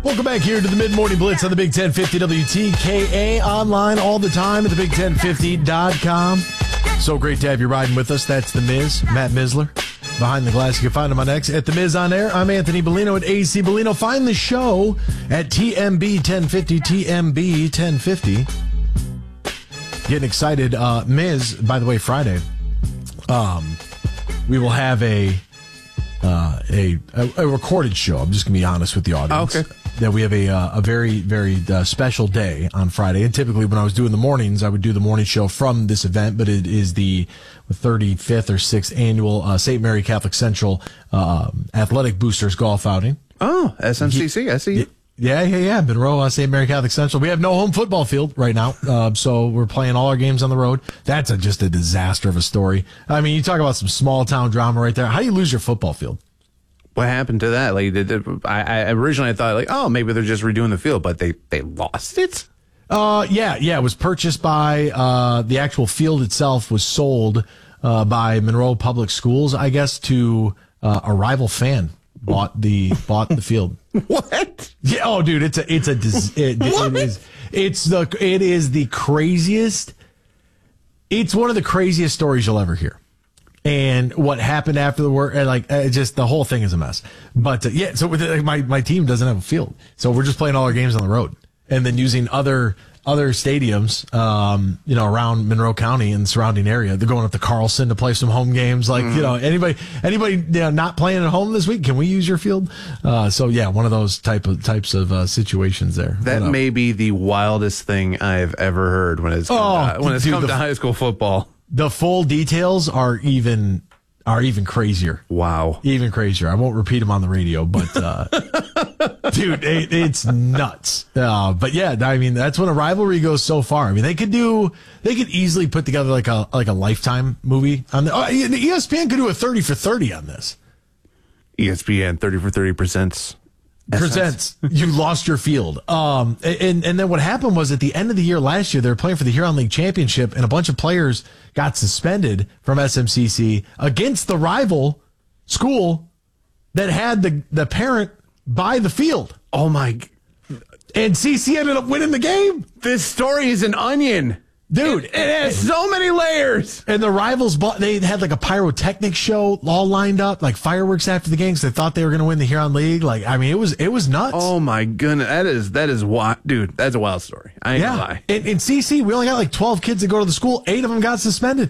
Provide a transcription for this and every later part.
Welcome back here to the Mid-Morning Blitz on the Big 1050 WTKA, online all the time at the Big1050.com. So great to have you riding with us. That's The Miz, Matt Misler. Behind the glass, you can find him on X at The Miz on Air. I'm Anthony Bellino at AC Bellino. Find the show at TMB 1050, TMB 1050. Getting excited. Miz, by the way, Friday, we will have a recorded show. I'm just going to be honest with the audience. Okay. That we have a very, very special day on Friday. And typically when I was doing the mornings, I would do the morning show from this event, but it is the 35th or 6th annual St. Mary Catholic Central Athletic Boosters Golf Outing. Oh, SMCC, I see. Yeah. Monroe, St. Mary Catholic Central. We have no home football field right now, so we're playing all our games on the road. That's just a disaster of a story. I mean, you talk about some small town drama right there. How do you lose your football field? What happened to that? Like, I originally thought, like, oh, maybe they're just redoing the field, but they lost it? Yeah. It was purchased by, the actual field itself was sold by Monroe Public Schools, I guess, to a rival fan. Bought the field. What? Yeah. Oh, dude, it is the craziest. It's one of the craziest stories you'll ever hear. And what happened after the work, just the whole thing is a mess. But so my team doesn't have a field, so we're just playing all our games on the road, and then using other stadiums, around Monroe County and the surrounding area. They're going up to Carlson to play some home games. Anybody not playing at home this week, can we use your field? So yeah, one of those types of situations there. That may be the wildest thing I've ever heard when it's come to high school football. The full details are even crazier. Wow. Even crazier. I won't repeat them on the radio, but, dude, it's nuts. But yeah, I mean, that's when a rivalry goes so far. I mean, they could easily put together like a Lifetime movie on ESPN could do a 30 for 30 on this. ESPN 30 for 30 presents you lost your field. And then what happened was at the end of the year last year, they were playing for the Huron League Championship, and a bunch of players got suspended from SMCC against the rival school that had the parent buy the field. Oh my. And CC ended up winning the game. This story is an onion. Dude, it has so many layers. And the rivals they had like a pyrotechnics show all lined up, like fireworks after the game, because they thought they were going to win the Huron League. Like, I mean, it was nuts. Oh my goodness, that is wild, dude. That's a wild story. I ain't gonna lie. In CC, we only got like 12 kids that go to the school. 8 of them got suspended.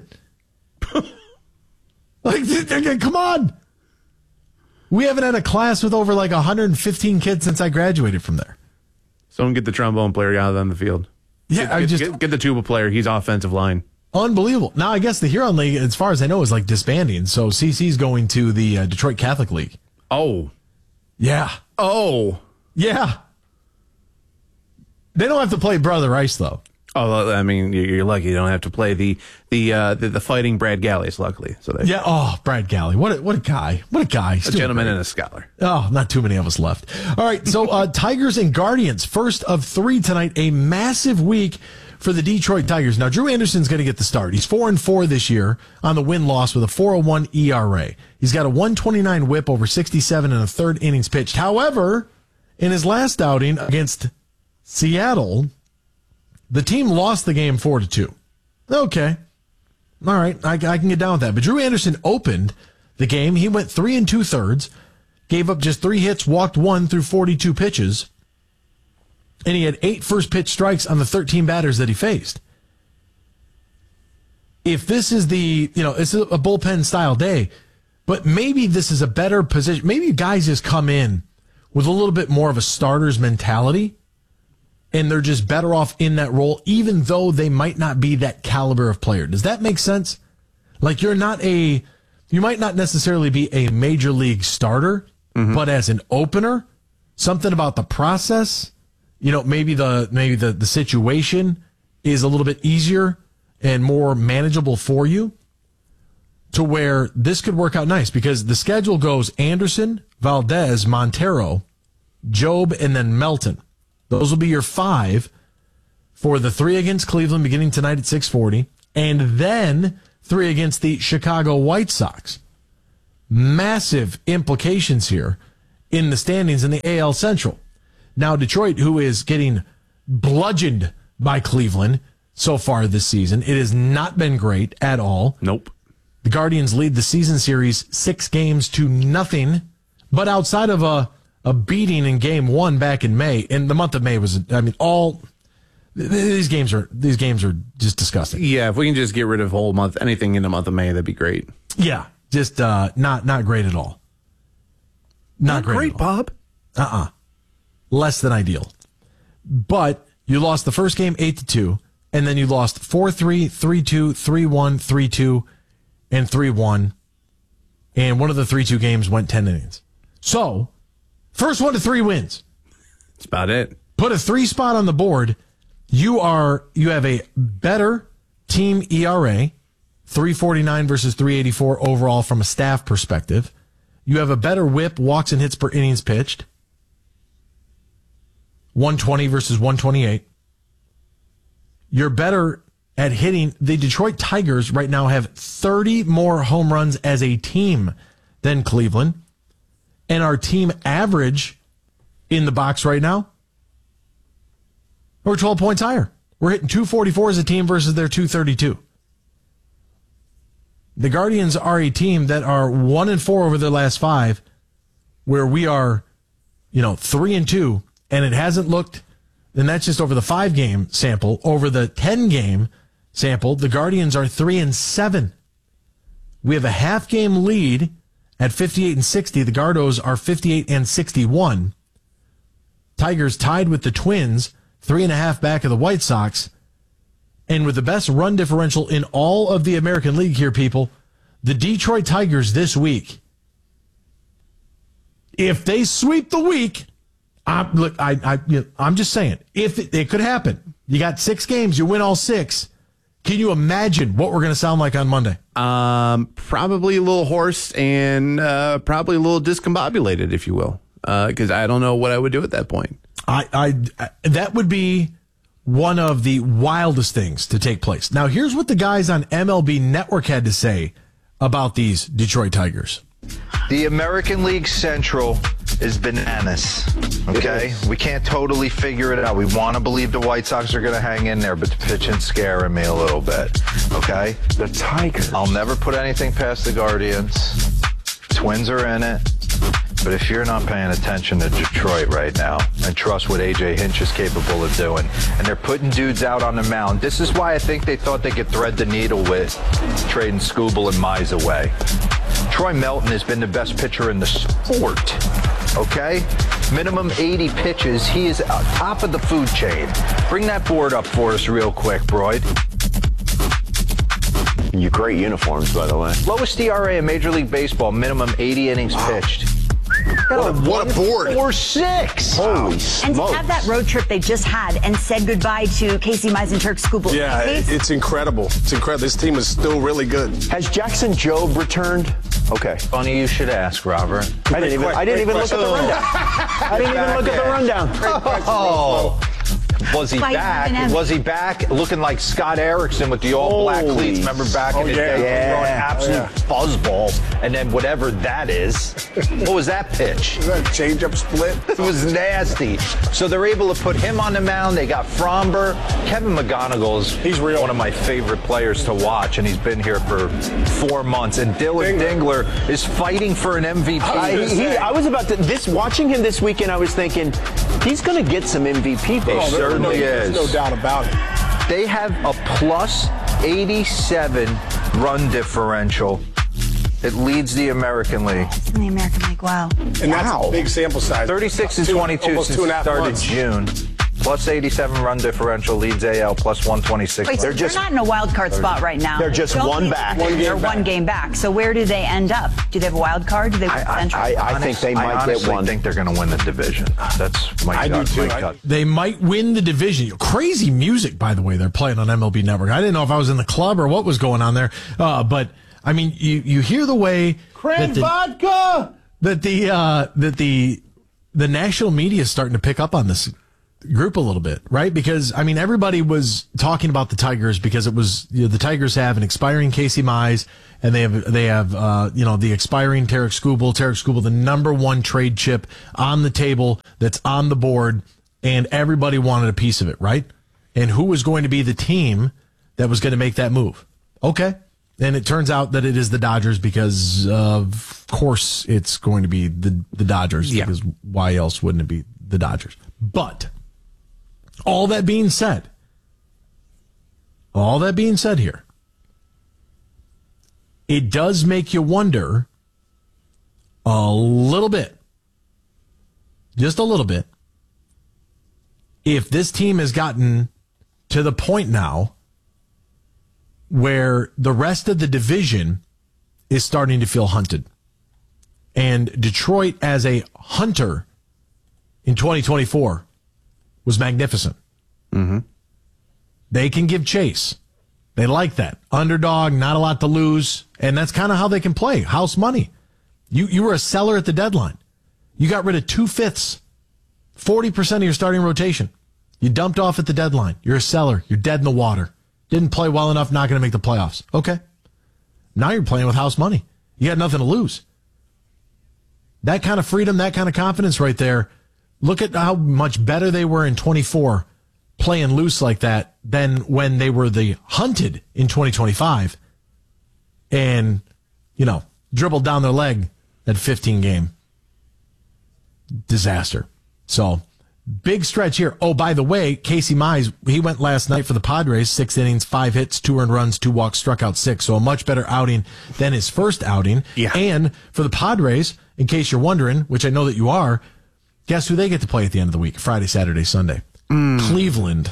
Come on. We haven't had a class with over like 115 kids since I graduated from there. Someone get the trombone player out on the field. Yeah, get the tuba player. He's offensive line. Unbelievable. Now, I guess the Huron League, as far as I know, is like disbanding. So CC's going to the Detroit Catholic League. Oh. Yeah. Oh. Yeah. They don't have to play Brother Rice, though. Oh, I mean, you're lucky you don't have to play the fighting Brad Gallies, luckily. So yeah. Oh, Brad Galley. What a guy. What a guy. A gentleman and a scholar. Oh, not too many of us left. All right. So, Tigers and Guardians, first of 3 tonight, a massive week for the Detroit Tigers. Now, Drew Anderson's going to get the start. He's 4-4 this year on the win-loss with a 4.01 ERA. He's got a 129 whip over 67 and a third innings pitched. However, in his last outing against Seattle, the team lost the game 4-2. Okay. All right. I can get down with that. But Drew Anderson opened the game. He went 3 2/3, gave up just 3 hits, walked 1 through 42 pitches. And he had 8 first pitch strikes on the 13 batters that he faced. If this is it's a bullpen style day, but maybe this is a better position. Maybe guys just come in with a little bit more of a starter's mentality, and they're just better off in that role, even though they might not be that caliber of player. Does that make sense? Like you might not necessarily be a major league starter, but as an opener, something about the process, maybe the situation is a little bit easier and more manageable for you, to where this could work out nice, because the schedule goes Anderson, Valdez, Montero, Job, and then Melton. Those will be your 5 for the 3 against Cleveland beginning tonight at 6:40, and then 3 against the Chicago White Sox. Massive implications here in the standings in the AL Central. Now, Detroit, who is getting bludgeoned by Cleveland so far this season, it has not been great at all. Nope. The Guardians lead the season series 6-0, but outside of a beating in game 1 back in May, and the month of May was, these games are just disgusting. Yeah, if we can just get rid of whole month, anything in the month of May, that'd be great. Yeah, just not great at all. Not great at all. Bob. Less than ideal. But you lost the first game 8-2, and then you lost 4-3, 3-2, 3-1, 3-2, and 3-1. And one of the 3-2 games went 10 innings. So, first 1 to 3 wins. That's about it. Put a 3 spot on the board. You have a better team ERA, 349 versus 384 overall from a staff perspective. You have a better whip, walks and hits per innings pitched, 120 versus 128. You're better at hitting. The Detroit Tigers right now have 30 more home runs as a team than Cleveland. And our team average in the box right now, we're 12 points higher. We're hitting 244 as a team versus their 232. The Guardians are a team that are 1-4 over their last 5, where we are, 3-2, and it hasn't looked, and that's just over the 5-game sample. Over the 10-game sample, the Guardians are 3-7. We have a half-game lead at 58-60. The Gardos are 58-61. Tigers tied with the Twins, 3.5 back of the White Sox. And with the best run differential in all of the American League here, people, the Detroit Tigers this week, if they sweep the week, I'm just saying, if it could happen. You got 6 games, you win all 6. Can you imagine what we're going to sound like on Monday? Probably a little hoarse and probably a little discombobulated, if you will, because I don't know what I would do at that point. That would be one of the wildest things to take place. Now, here's what the guys on MLB Network had to say about these Detroit Tigers. The American League Central is bananas, okay? We can't totally figure it out. We want to believe the White Sox are going to hang in there, but the pitching's scaring me a little bit, okay? The Tigers. I'll never put anything past the Guardians. Twins are in it. But if you're not paying attention to Detroit right now and trust what A.J. Hinch is capable of doing, and they're putting dudes out on the mound, this is why I think they thought they could thread the needle with trading Skubal and Mize away. Troy Melton has been the best pitcher in the sport, okay? Minimum 80 pitches. He is top of the food chain. Bring that board up for us real quick, Broyd. You great uniforms, by the way. Lowest ERA in Major League Baseball, minimum 80 innings pitched. What a board. 4-6. Holy And smokes. to have that road trip they just had and said goodbye to Casey Mize and Turk Skubal. Yeah, it's incredible. It's incredible. This team is still really good. Has Jackson Jobe returned? Okay. Funny you should ask, Robert. I didn't even look at the rundown. I didn't even look at the rundown. Oh. Was he back? Was he back looking like Scott Erickson with the all-black cleats? Remember back in the day? yeah. Throwing absolute fuzzball, and then whatever that is. What was that pitch? Is that a change-up split? It was nasty. So they're able to put him on the mound. They got Fromber. Kevin McGonigal's He's real. One of my favorite players to watch, and he's been here for 4 months. And Dylan Dingler is fighting for an MVP. I was about to, watching him this weekend, I was thinking, he's going to get some MVP votes. Certainly is. There's no doubt about it. They have a plus 87 run differential. It leads the American League. It's in the American League, wow. And that's a big sample size. 36 and 22 almost since 2.5 started months. June. Plus 87 run differential leads AL plus 126. Wait, so they're not in a wild card spot right now. They're just one back. They're one game back. So where do they end up? Do they have a wild card? Do they win Central? I think they might get honestly one. think they're going to win the division. That's my I do gut. too. My gut. They might win the division. Crazy music, by the way, they're playing on MLB Network. I didn't know if I was in the club or what was going on there. But I mean, you hear the way Vodka! that the national media is starting to pick up on this. group a little bit, right? Because, I mean, everybody was talking about the Tigers because it was, the Tigers have an expiring Casey Mize, and they have the expiring Tarek Skubal. Tarek Skubal, the number one trade chip on the table that's on the board, and everybody wanted a piece of it, right? And who was going to be the team that was going to make that move? Okay. And it turns out that it is the Dodgers because, of course, it's going to be the Dodgers. Yeah. Because why else wouldn't it be the Dodgers? But all that being said here, it does make you wonder a little bit, just a little bit, if this team has gotten to the point now where the rest of the division is starting to feel hunted. And Detroit as a hunter in 2024 was magnificent. Mm-hmm. They can give chase. They like that. Underdog, not a lot to lose. And that's kind of how they can play. House money. You were a seller at the deadline. You got rid of 2/5, 40% of your starting rotation. You dumped off at the deadline. You're a seller. You're dead in the water. Didn't play well enough, not going to make the playoffs. Okay. Now you're playing with house money. You got nothing to lose. That kind of freedom, that kind of confidence right there. Look at how much better they were in 24 playing loose like that than when they were the hunted in 2025 and, dribbled down their leg at 15 game. Disaster. So, big stretch here. Oh, by the way, Casey Mize, he went last night for the Padres, 6 innings, 5 hits, 2 earned runs, 2 walks, struck out 6. So a much better outing than his first outing. Yeah. And for the Padres, in case you're wondering, which I know that you are, guess who they get to play at the end of the week? Friday, Saturday, Sunday. Cleveland.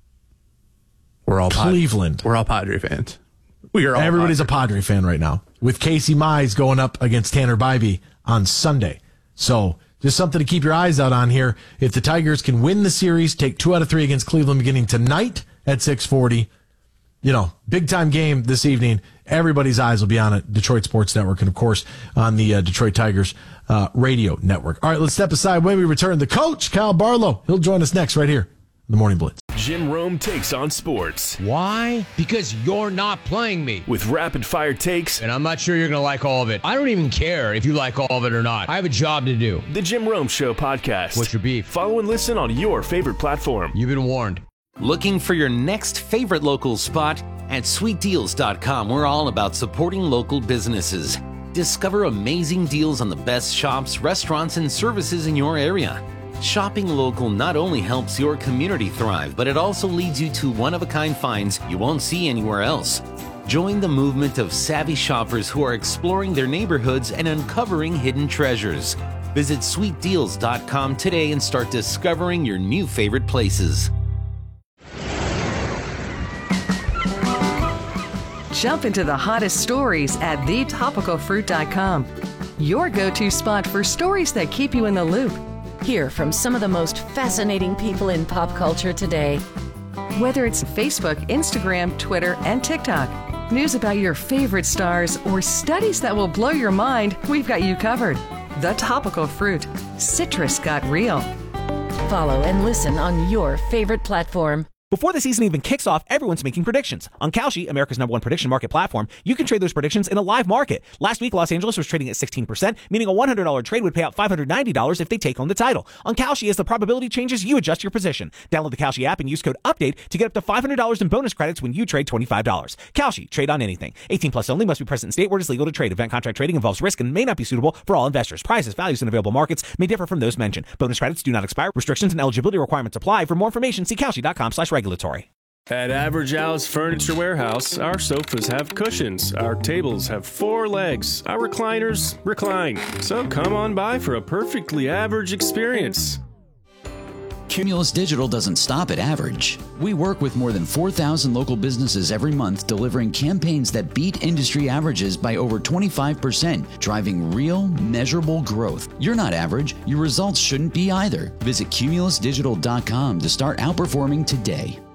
We're all Cleveland. We're all Padre fans. We are all Everybody's a Padre fan right now, with Casey Mize going up against Tanner Bybee on Sunday. So just something to keep your eyes out on here. If the Tigers can win the series, take 2 out of 3 against Cleveland beginning tonight at 6:40, big time game this evening. Everybody's eyes will be on it. Detroit Sports Network and, of course, on the Detroit Tigers radio network. All right, let's step aside. When we return, the coach, Kyle Barlow, he'll join us next right here in the Morning Blitz. Jim Rome takes on sports. Why? Because you're not playing me. With rapid-fire takes. And I'm not sure you're going to like all of it. I don't even care if you like all of it or not. I have a job to do. The Jim Rome Show podcast. What's your beef? Follow and listen on your favorite platform. You've been warned. Looking for your next favorite local spot? At SweetDeals.com, we're all about supporting local businesses. Discover amazing deals on the best shops, restaurants, and services in your area. Shopping local not only helps your community thrive, but it also leads you to one-of-a-kind finds you won't see anywhere else. Join the movement of savvy shoppers who are exploring their neighborhoods and uncovering hidden treasures. Visit SweetDeals.com today and start discovering your new favorite places. Jump into the hottest stories at thetopicalfruit.com. Your go-to spot for stories that keep you in the loop. Hear from some of the most fascinating people in pop culture today. Whether it's Facebook, Instagram, Twitter, and TikTok, news about your favorite stars, or studies that will blow your mind, we've got you covered. The Topical Fruit. Citrus got real. Follow and listen on your favorite platform. Before the season even kicks off, everyone's making predictions. On Kalshi, America's #1 prediction market platform, you can trade those predictions in a live market. Last week, Los Angeles was trading at 16%, meaning a $100 trade would pay out $590 if they take home the title. On Kalshi, as the probability changes, you adjust your position. Download the Kalshi app and use code UPDATE to get up to $500 in bonus credits when you trade $25. Kalshi, trade on anything. 18 plus only, must be present in state where it is legal to trade. Event contract trading involves risk and may not be suitable for all investors. Prices, values, and available markets may differ from those mentioned. Bonus credits do not expire. Restrictions and eligibility requirements apply. For more information, see Kalshi.com/regulatory. At Average Al's Furniture Warehouse, our sofas have cushions, our tables have 4 legs, our recliners recline. So come on by for a perfectly average experience. Cumulus Digital doesn't stop at average. We work with more than 4,000 local businesses every month, delivering campaigns that beat industry averages by over 25%, driving real, measurable growth. You're not average. Your results shouldn't be either. Visit cumulusdigital.com to start outperforming today.